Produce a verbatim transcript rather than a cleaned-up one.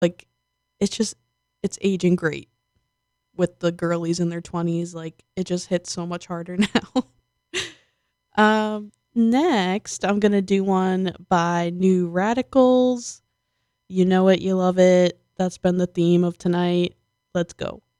Like, it's just, it's aging great with the girlies in their twenties. Like, it just hits so much harder now. um, Next, I'm going to do one by New Radicals. You know it, you love it. That's been the theme of tonight. Let's go.